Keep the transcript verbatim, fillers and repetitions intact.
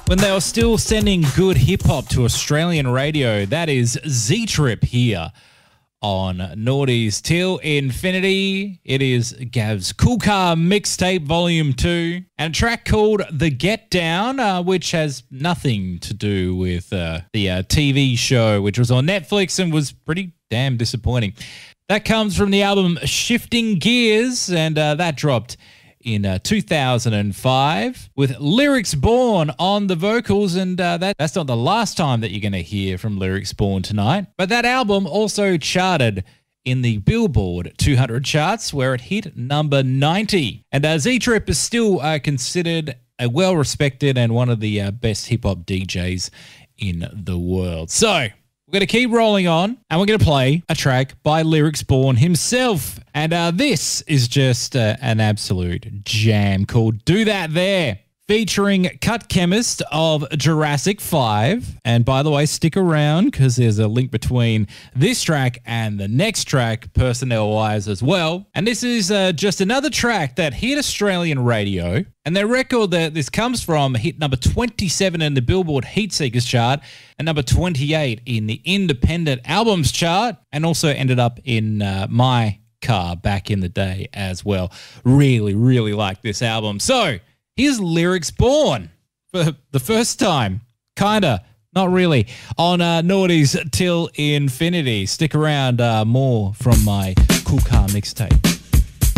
When they were still sending good hip-hop to Australian radio, that is Z-Trip here on Naughties Till Infinity. It is Gav's Cool Car Mixtape Volume two and a track called The Get Down, uh, which has nothing to do with uh, the uh, T V show, which was on Netflix and was pretty damn disappointing. That comes from the album Shifting Gears, and uh, that dropped in uh, two thousand five with Lyrics Born on the vocals, and uh, that, that's not the last time that you're going to hear from Lyrics Born tonight. But that album also charted in the Billboard two hundred charts, where it hit number ninety. And uh, Z-Trip is still uh, considered a well-respected and one of the uh, best hip-hop D Js in the world. So we're going to keep rolling on, and we're going to play a track by Lyrics Born himself. And uh, this is just uh, an absolute jam called Do That There, featuring Cut Chemist of Jurassic five. And by the way, stick around because there's a link between this track and the next track, personnel-wise as well. And this is uh, just another track that hit Australian radio. And their record that this comes from hit number twenty-seven in the Billboard Heatseekers chart and number twenty-eight in the Independent Albums chart, and also ended up in uh, my car back in the day as well. Really, really like this album. So here's Lyrics Born for the first time. Kinda, not really, on uh, Naughties Till Infinity. Stick around, uh, more from my Cool Car Mixtape.